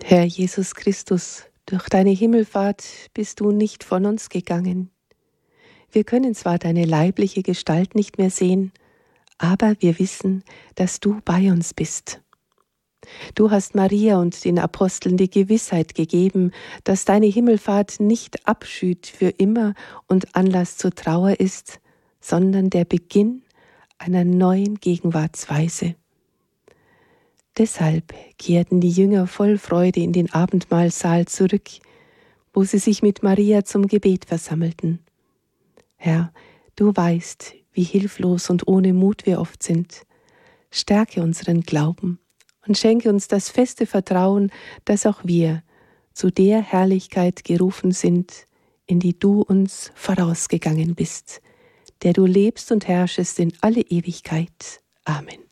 Herr Jesus Christus, durch deine Himmelfahrt bist du nicht von uns gegangen. Wir können zwar deine leibliche Gestalt nicht mehr sehen, aber wir wissen, dass du bei uns bist. Du hast Maria und den Aposteln die Gewissheit gegeben, dass deine Himmelfahrt nicht Abschied für immer und Anlass zur Trauer ist, sondern der Beginn einer neuen Gegenwartsweise. Deshalb kehrten die Jünger voll Freude in den Abendmahlsaal zurück, wo sie sich mit Maria zum Gebet versammelten. Herr, du weißt, wie hilflos und ohne Mut wir oft sind. Stärke unseren Glauben und schenke uns das feste Vertrauen, dass auch wir zu der Herrlichkeit gerufen sind, in die du uns vorausgegangen bist, der du lebst und herrschest in alle Ewigkeit. Amen.